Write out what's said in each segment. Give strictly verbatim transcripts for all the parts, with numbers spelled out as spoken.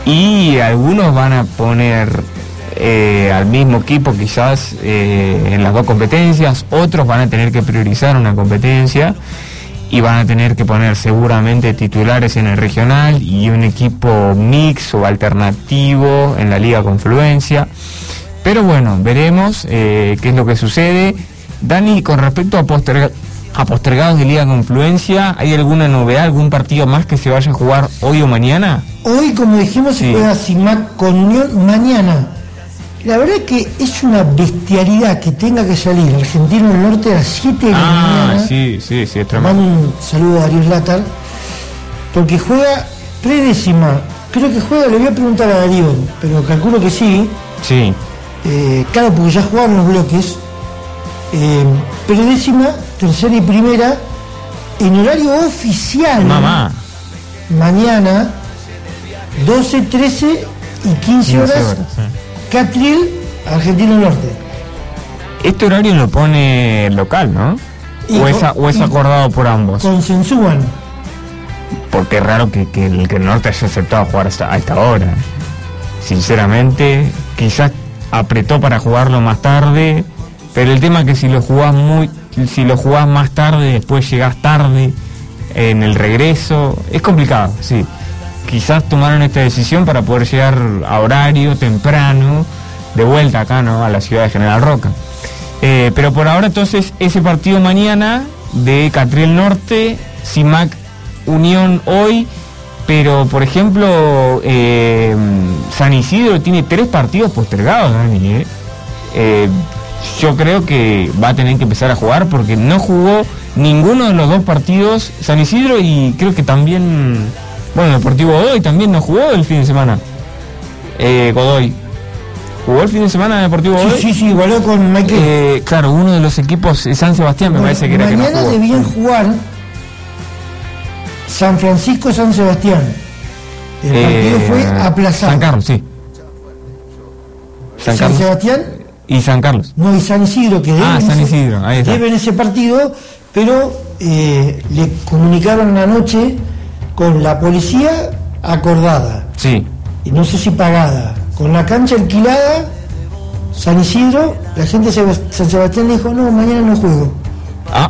y algunos van a poner eh, al mismo equipo quizás eh, en las dos competencias, otros van a tener que priorizar una competencia y van a tener que poner seguramente titulares en el regional y un equipo mix o alternativo en la Liga Confluencia. Pero bueno, veremos eh, qué es lo que sucede. Dani, con respecto a, posterga a postergados de Liga Confluencia, ¿hay alguna novedad, algún partido más que se vaya a jugar hoy o mañana? Hoy, como dijimos, sí. Se juega Simac con Unión mañana. La verdad es que es una bestialidad que tenga que salir Argentino del Norte a las siete de la ah, mañana. Sí, sí, sí, es tremendo. Mando un saludo a Darío Slatar, porque juega predécima. Creo que juega, le voy a preguntar a Darío, pero calculo que sí. Sí. Eh, claro, porque ya jugaron los bloques. Eh, predécima, tercera y primera, en horario oficial. Mamá. Mañana, doce, trece y quince horas. horas sí. Catriel, Argentino Norte. Este horario lo pone local, ¿no? Y o, es, a, o es acordado por ambos. Consensúan. Porque es raro que, que, el, que el norte haya aceptado jugar hasta, a esta hora. Sinceramente, quizás apretó para jugarlo más tarde, pero el tema es que si lo jugás muy, si lo jugás más tarde, después llegás tarde en el regreso, es complicado, sí. Quizás tomaron esta decisión para poder llegar a horario temprano, de vuelta acá, ¿no?, a la ciudad de General Roca. Eh, pero por ahora entonces ese partido mañana de Catriel Norte, Simac Unión hoy, pero por ejemplo eh, San Isidro tiene tres partidos postergados, Dani, ¿eh? Eh, yo creo que va a tener que empezar a jugar porque no jugó ninguno de los dos partidos San Isidro y creo que también, bueno, Deportivo Godoy también no jugó el fin de semana. eh, Godoy ¿jugó el fin de semana Deportivo Godoy? Sí, sí, sí, igualó con Michael. Eh, claro, uno de los equipos, San Sebastián, me bueno, parece que era que no jugó. Mañana debían jugar San Francisco, San Sebastián. El eh, partido fue aplazado. San Carlos, sí. San, San Sebastián y San Carlos. No, y San Isidro, que deben, ah, San Isidro, ese, ahí está. deben ese partido, pero eh, le comunicaron anoche con la policía acordada. Sí. Y no sé si pagada. Con la cancha alquilada, San Isidro, la gente de San Sebastián le dijo, no, mañana no juego. Ah.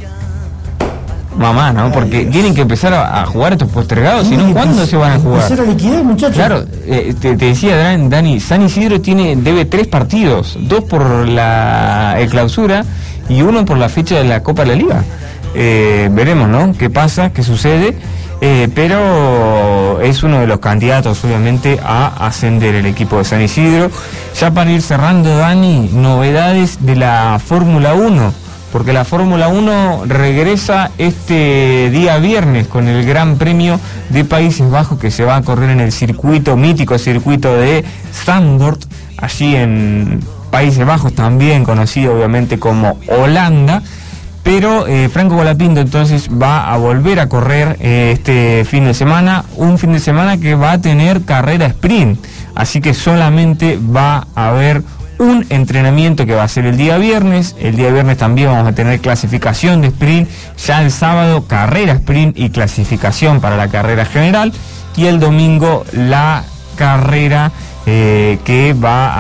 Mamá, ¿no? Porque Ay, tienen que empezar a, a jugar estos postergados, no, si no, ¿cuándo se van a jugar? Empezar a liquidar, muchachos. Claro, eh, te, te decía Dani, San Isidro tiene debe tres partidos, dos por la el clausura y uno por la fecha de la Copa de la Liga. Eh, veremos, ¿no? ¿Qué pasa? ¿Qué sucede? Eh, pero es uno de los candidatos, obviamente, a ascender el equipo de San Isidro. Ya para ir cerrando, Dani, novedades de la Fórmula uno. Porque la Fórmula uno regresa este día viernes con el Gran Premio de Países Bajos que se va a correr en el circuito, mítico circuito de Zandvoort, allí en Países Bajos, también conocido obviamente como Holanda. Pero eh, Franco Colapinto entonces va a volver a correr eh, este fin de semana, un fin de semana que va a tener carrera sprint, así que solamente va a haber un entrenamiento que va a ser el día viernes. El día viernes también vamos a tener clasificación de sprint, ya el sábado carrera sprint y clasificación para la carrera general, y el domingo la carrera eh, que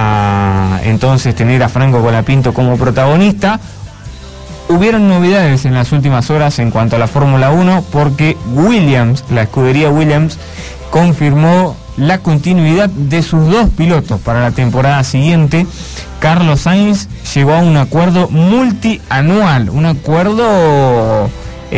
va a entonces tener a Franco Colapinto como protagonista. Hubieron novedades en las últimas horas en cuanto a la Fórmula uno porque Williams, la escudería Williams, confirmó la continuidad de sus dos pilotos para la temporada siguiente. Carlos Sainz llegó a un acuerdo multianual, un acuerdo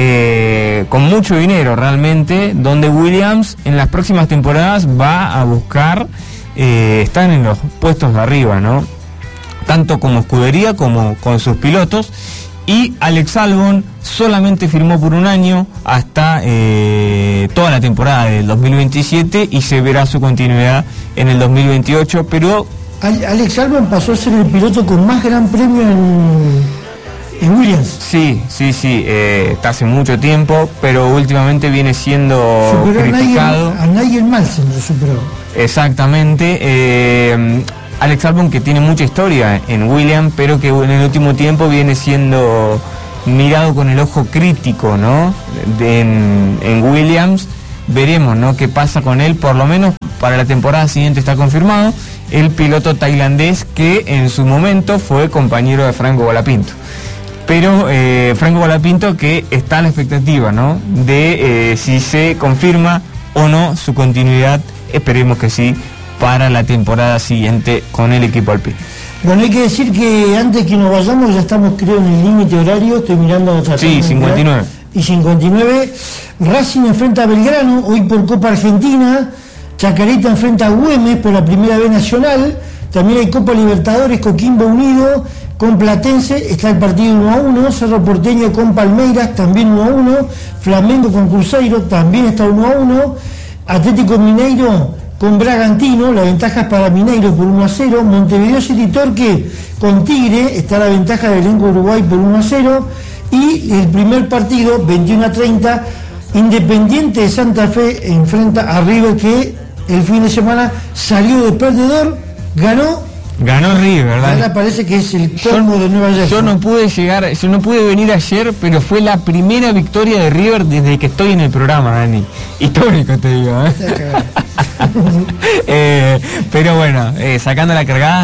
eh, con mucho dinero realmente, donde Williams en las próximas temporadas va a buscar eh, estar en los puestos de arriba, ¿no? Tanto como escudería como con sus pilotos. Y Alex Albon solamente firmó por un año hasta eh, toda la temporada del dos mil veintisiete y se verá su continuidad en el dos mil veintiocho, pero... Alex Albon pasó a ser el piloto con más gran premio en, en Williams. Sí, sí, sí, eh, está hace mucho tiempo, pero últimamente viene siendo superó criticado. A Nigel Mansell lo superó. Exactamente. Eh, Alex Albon, que tiene mucha historia en Williams, pero que en el último tiempo viene siendo mirado con el ojo crítico, ¿no? De, en, en Williams, veremos, ¿no?, qué pasa con él. Por lo menos para la temporada siguiente está confirmado el piloto tailandés que en su momento fue compañero de Franco Colapinto. Pero eh, Franco Colapinto, que está a la expectativa, ¿no?, de eh, si se confirma o no su continuidad, esperemos que sí, para la temporada siguiente con el equipo alpino. Bueno, hay que decir que antes que nos vayamos, ya estamos, creo, en el límite horario, estoy mirando otra. Sí, cincuenta y nueve. Y cincuenta y nueve, Racing enfrenta a Belgrano, hoy por Copa Argentina. Chacarita enfrenta a Güemes por la primera vez nacional. También hay Copa Libertadores, Coquimbo Unido con Platense, está el partido uno a uno. Cerro Porteño con Palmeiras, también uno a uno. Flamengo con Cruzeiro, también está uno a uno. Atlético Mineiro con Bragantino, la ventaja es para Mineiro por uno a cero. Montevideo City Torque con Tigre, está la ventaja del elenco Uruguay por uno a cero. Y el primer partido, veintiuno a treinta, Independiente de Santa Fe enfrenta a River, que el fin de semana salió de perdedor, ganó. Ganó River, ¿verdad? Ahora parece que es el colmo de Nueva York. Yo no pude llegar, yo no pude venir ayer, pero fue la primera victoria de River desde que estoy en el programa, Dani. Histórico, te digo, ¿eh? eh, pero bueno, eh, sacando la cargada,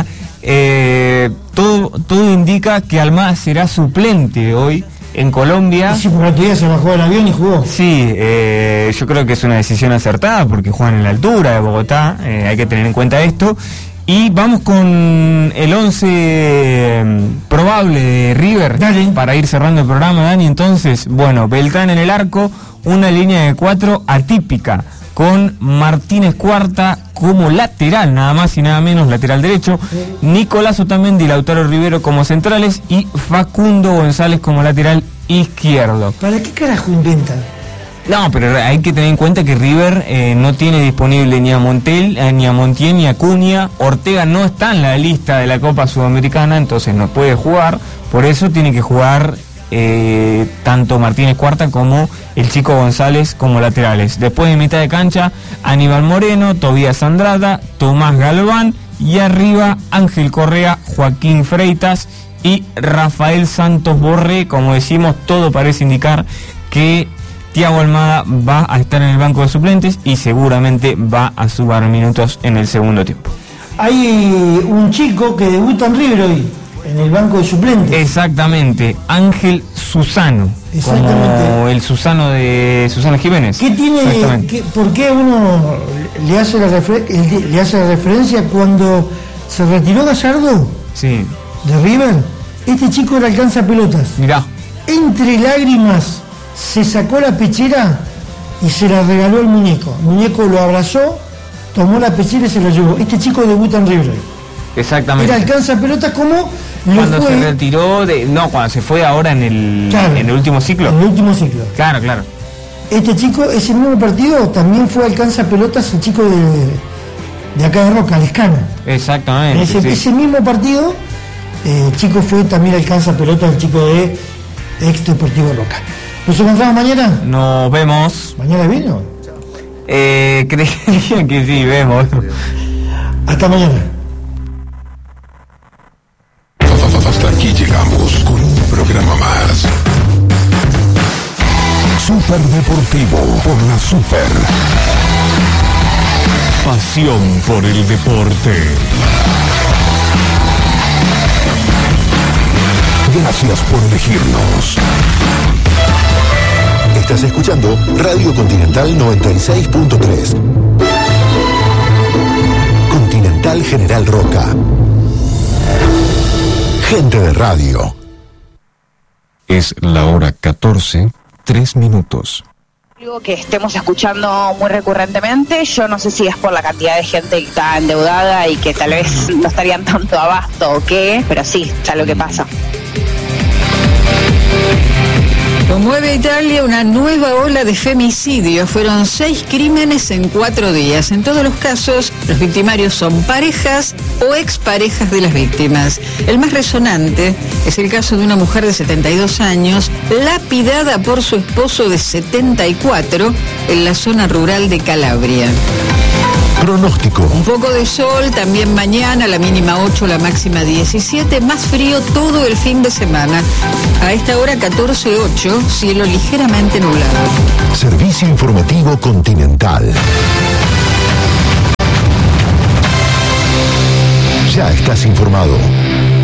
eh, todo, todo indica que Almada será suplente hoy en Colombia. Sí, porque otro día se bajó del avión y jugó. Sí, eh, yo creo que es una decisión acertada porque juegan en la altura de Bogotá, eh, hay que tener en cuenta esto. Y vamos con el once eh, probable de River. Dale. Para ir cerrando el programa, Dani. Entonces, bueno, Beltrán en el arco, una línea de cuatro atípica, con Martínez Cuarta como lateral, nada más y nada menos, lateral derecho, Nicolás Otamendi y Lautaro Rivero como centrales y Facundo González como lateral izquierdo. ¿Para qué carajo inventan? No, pero hay que tener en cuenta que River eh, no tiene disponible ni a Montel, eh, ni a Montiel, ni a Cunha. Ortega no está en la lista de la Copa Sudamericana, entonces no puede jugar. Por eso tiene que jugar eh, tanto Martínez Cuarta como el Chico González como laterales. Después de mitad de cancha, Aníbal Moreno, Tobías Andrada, Tomás Galván y arriba Ángel Correa, Joaquín Freitas y Rafael Santos Borré. Como decimos, todo parece indicar que Thiago Almada va a estar en el banco de suplentes y seguramente va a sumar minutos en el segundo tiempo. Hay un chico que debuta en River hoy, en el banco de suplentes. Exactamente, Ángel Susano. Exactamente. Como el Susano de Susana Jiménez. ¿Qué tiene, qué, ¿Por qué uno le hace, la refer, le hace la referencia cuando se retiró Gallardo? Sí. De River, este chico era alcanza pelotas. Mirá. Entre lágrimas se sacó la pechera y se la regaló al muñeco. El muñeco lo abrazó, tomó la pechera y se la llevó. Este chico debuta en River. Exactamente. Era alcanza pelotas como cuando fue, se retiró de. No, cuando se fue ahora en el, claro, en el último ciclo. En el último ciclo. Claro, claro. Este chico, ese mismo partido, también fue alcanza pelotas el chico de, de acá de Roca, Lescano. Exactamente. Ese, sí. ese mismo partido, eh, el chico fue también alcanza pelotas el chico de Ex Deportivo Roca. ¿Nos encontramos mañana? Nos vemos. ¿Mañana vino? Eh, creía que sí, vemos. Hasta mañana. Hasta aquí llegamos con un programa más. Super Deportivo por la Super. Pasión por el deporte. Gracias por elegirnos. Estás escuchando Radio Continental noventa y seis punto tres. Continental General Roca. Gente de radio. Es la hora catorce, tres minutos. Algo que estemos escuchando muy recurrentemente, yo no sé si es por la cantidad de gente que está endeudada y que tal vez no estarían tanto abasto o qué, pero sí, ya lo que pasa. Conmueve Italia una nueva ola de femicidios. Fueron seis crímenes en cuatro días. En todos los casos, los victimarios son parejas o exparejas de las víctimas. El más resonante es el caso de una mujer de setenta y dos años, lapidada por su esposo de setenta y cuatro en la zona rural de Calabria. Pronóstico. Un poco de sol también mañana, la mínima ocho, la máxima diecisiete, más frío todo el fin de semana. A esta hora catorce ocho, cielo ligeramente nublado. Servicio informativo Continental. Ya estás informado.